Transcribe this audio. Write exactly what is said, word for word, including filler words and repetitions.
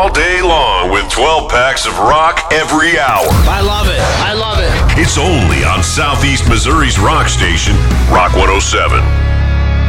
all day long with twelve packs of rock every hour. I love it. I love it. It's only on Southeast Missouri's rock station, Rock one oh seven.